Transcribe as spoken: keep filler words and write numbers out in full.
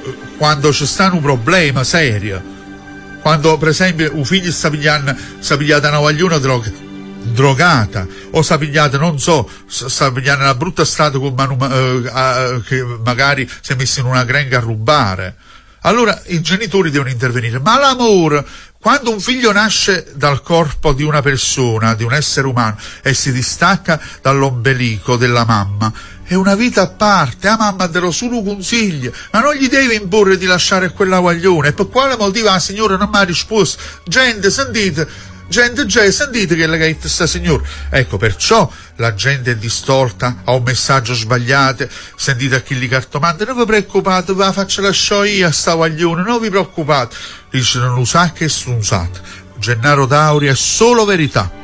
quando ci sta un problema serio, quando per esempio un figlio sta pigliando sta pigliata una guagliona drog, drogata, o sta pigliata, non so, sta pigliando una brutta strada con manu, eh, eh, che magari si è messo in una grenga a rubare, allora i genitori devono intervenire. Ma l'amore, quando un figlio nasce dal corpo di una persona, di un essere umano, e si distacca dall'ombelico della mamma, è una vita a parte. La mamma te lo solo consiglia, ma non gli devi imporre di lasciare quella guaglione. E per quale motivo la signora non mi ha risposto? Gente, sentite, gente, già, sentite che le ha detto sta signora. Ecco, perciò la gente è distolta, ha un messaggio sbagliato. Sentite a chi li cartomante, non vi preoccupate, ve la faccio lasciare io a sta guaglione, non vi preoccupate. Dice, non lo sa che è strunzato. Gennaro Tauri è solo verità.